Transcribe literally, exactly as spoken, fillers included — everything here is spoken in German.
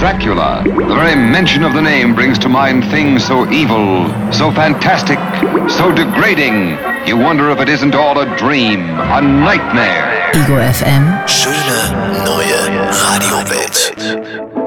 Dracula. The very mention of the name brings to mind things so evil, so fantastic, so degrading. You wonder if it isn't all a dream, a nightmare. Ego F M. Schöne neue Radiowelt.